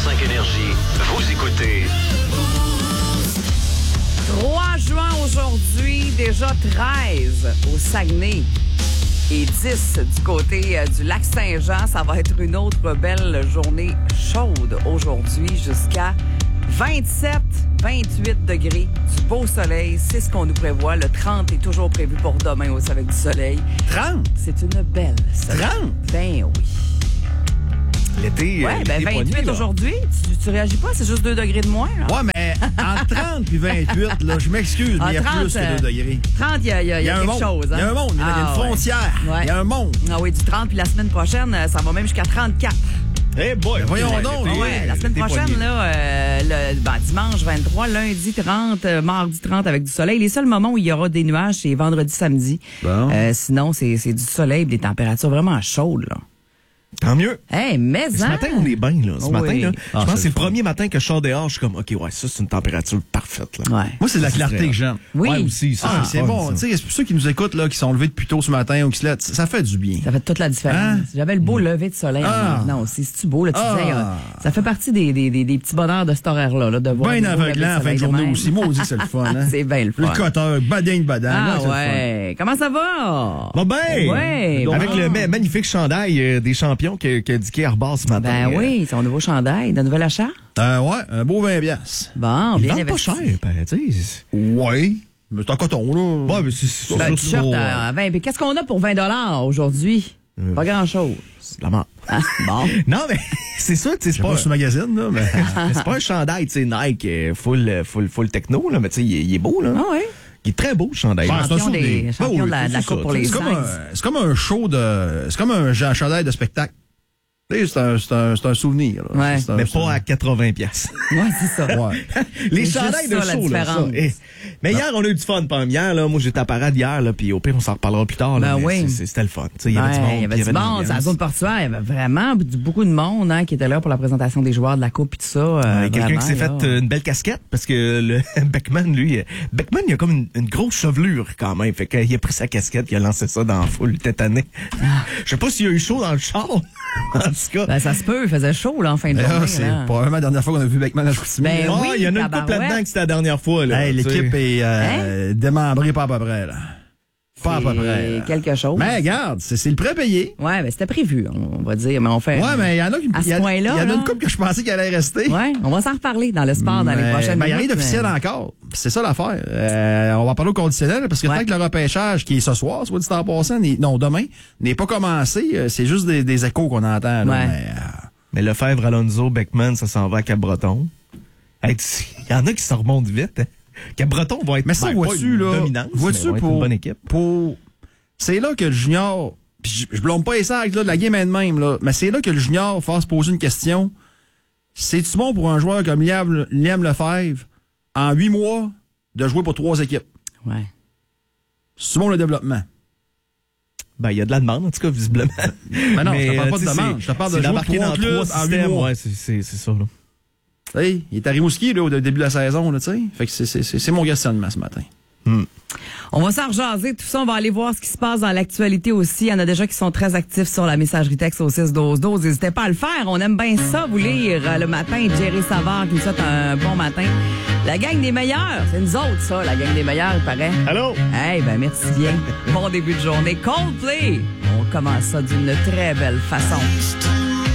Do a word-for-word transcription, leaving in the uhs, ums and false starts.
cinq Énergie. Vous écoutez... trois juin aujourd'hui, déjà treize au Saguenay et dix du côté euh, du lac Saint-Jean. Ça va être une autre belle journée chaude aujourd'hui jusqu'à vingt-sept, vingt-huit degrés, du beau soleil. C'est ce qu'on nous prévoit. Le trente est toujours prévu pour demain aussi avec du soleil. trente? C'est une belle semaine. trente? Ben oui. L'été, Ouais, euh, ben l'été vingt-huit poigné, là. aujourd'hui. Tu, tu réagis pas? C'est juste deux degrés de moins. Là. Ouais, mais entre trente puis vingt-huit, là, je m'excuse, mais il y a Ah, plus trente, que deux degrés. trente, il y a, y a, y a un quelque monde. chose. Hein? Il y a un monde. Il y a Ah, une ouais. frontière. Il Ouais. y a un monde. Ah oui, du trente, puis la semaine prochaine, euh, ça va même jusqu'à trente-quatre. Eh boy, Ben voyons ouais, donc. l'été, ouais, la semaine prochaine, là, euh, le, ben, dimanche vingt-trois, lundi trente, euh, mardi trente avec du soleil. Les seuls moments où il y aura des nuages, c'est vendredi, samedi. Bon. Euh, sinon, c'est, c'est du soleil et des températures vraiment chaudes. Là. Tant mieux. Hey, mais Ce hein? matin, on est bien, là. Ce Oui. matin, là. Ah, je pense que c'est c'est le le fun. premier matin que je sors dehors. Je suis comme, OK, ouais, ça, c'est une température parfaite, là. Ouais. Moi, c'est de la Ça, clarté c'est que j'aime. Oui. Ouais, aussi, ça. Ah, c'est c'est fun, bon. ça. Tu sais, c'est pour ceux qui nous écoutent, là, qui sont levés depuis tôt ce matin ou qui se lèvent, ça fait du bien. Ça fait toute la différence. Hein? J'avais le beau lever de soleil Ah. maintenant aussi. C'est-tu beau, là, tu Ah. disais, euh, ça fait partie des, des, des, des petits bonheurs de cet horaire-là, là, de voir. Ben le beau lever aveuglant en fin soleil de journée même. aussi. Moi, on dit que c'est le fun. Hein? C'est bien le fun. Le coteur, badin badin. Ah là, c'est le ouais. Comment ça va? Bon, ben, Ouais, avec bon. le ma- magnifique chandail euh, des champions que, que Dicky Arbor ce matin. Ben euh, oui, c'est mon nouveau chandail de nouvel achat. fun. Euh, ouais, un beau vingt piastres. Bon, Ils bien vendent pas investi. cher, ben, tu sais. Ouais. Mais c'est en coton, là. Ouais, mais c'est c'est Ben, surtout t-shirt pour, euh, à vingt. Puis qu'est-ce qu'on a pour vingt dollars aujourd'hui? Pas grand-chose. c'est de la merde. Ah, bon. Non, mais c'est ça, tu sais, Je c'est sais pas, pas sur le magazine, là, mais. mais c'est pas un chandail, tu sais, Nike, euh, full, euh, full, full techno, là, mais tu sais, il, est- il est beau, là. Ah oui. Il est très beau, le chandail. Ben, c'est un Champion des- souvenir. champion Ben oui, de la- de la c'est Coupe ça. pour les C'est comme, Saints. un, c'est comme un show de. C'est comme un ch- chandail de spectacle. Tu sais, c'est un, c'est un, c'est un souvenir. Là. Ouais. C'est un- Mais c'est un- pas à quatre-vingts piastres. Ouais, c'est ça. Ouais. Les C'est chandails juste de ça, la show, là, ça. différence. Eh. Mais hier, on a eu du fun, pas hier, là. Moi, j'étais à parade hier, là, puis au pire, on s'en reparlera plus tard, là. Ben mais oui. c'est- c'est- C'était le fun. Tu sais, il y avait Ouais, du monde. il y puis avait du de monde, c'est la l'ambiance. zone portuaire. Il y avait vraiment du- beaucoup de monde hein, qui était là pour la présentation des joueurs de la Coupe et tout ça. euh, Euh, Quelqu'un vraiment, qui s'est là. fait euh, une belle casquette parce que le Beckman, lui, euh, Beckman, il a comme une, une grosse chevelure quand même. Fait qu'il a pris sa casquette, il a lancé ça dans la foule tétanée. Je sais pas s'il y a eu chaud dans le char. en tout cas. Ben, ça se peut, il faisait chaud là, en fin de Mais là, journée. c'est là. probablement la dernière fois qu'on a vu Beckman à Chicoutimi. Ben là. Ah, oui, il y en a une couple tabarouette. là-dedans que c'était la dernière fois. Là, Hey, tu sais. l'équipe est euh, démembrée pas à peu près, là. Pas à peu C'est près. là. quelque chose. Mais regarde, c'est c'est le prêt payé. Ouais, ben c'était prévu, on va dire, mais on fait. Ouais, mais il y en a qui. À ce il y a- point-là, Il y en a là. une couple que je pensais qu'elle allait rester. Ouais, on va s'en reparler dans le sport dans les Mais- prochaines ben, il n'y a rien minutes, d'officiel mais- encore. C'est ça l'affaire. Euh, on va parler au conditionnel parce que Ouais. tant que le repêchage, qui est ce soir, soit dit en passant, n'est- non, demain, n'est pas commencé, euh, c'est juste des, des échos qu'on entend. Là, Ouais. mais, euh, Mais Lefebvre, Alonso, Beckman, ça s'en va à Cap-Breton. Hey, tu- Il y en a qui se remontent vite. Hein. Cap-Breton va être mais ça, ben, vois-tu, pas une là, dominance, mais vois-tu va être pour, une bonne équipe. pour, c'est là que le junior, puis je, je blâme pas les sacs, là, de la game est de même, là, mais c'est là que le junior fasse poser une question. C'est-tu bon pour un joueur comme Liam, Liam Lefebvre, en huit mois, de jouer pour trois équipes? Ouais. C'est bon le développement. Ben, il y a de la demande, en tout cas, visiblement. Ben non, je te parle pas de tu sais, demande. c'est- Je te parle de c'est jouer d'embarquer trois dans clubs trois en huit systèmes. mois. Ouais, c'est- c'est c'est ça, là. Hey, il est à Rimouski, là, au début de la saison, là, tu sais. Fait que c'est, c'est, c'est, c'est mon questionnement ce matin. On va s'en rejaser, tout ça, on va aller voir ce qui se passe dans l'actualité aussi. Il y en a déjà qui sont très actifs sur la messagerie texte au six douze douze. N'hésitez pas à le faire, on aime bien ça, vous lire euh, le matin. Jerry Savard qui nous souhaite un bon matin. La gang des meilleurs, c'est nous autres ça, la gang des meilleurs, il paraît. Allô? Eh ben merci bien. Bon début de journée. Coldplay, on commence ça d'une très belle façon.